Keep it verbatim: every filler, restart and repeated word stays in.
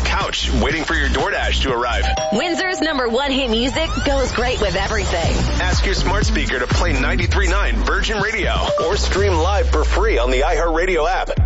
couch waiting for your DoorDash to arrive. Windsor's number one hit music goes great with everything. Ask your smart speaker to play ninety-three point nine Virgin Radio or stream live for free on the iHeartRadio app.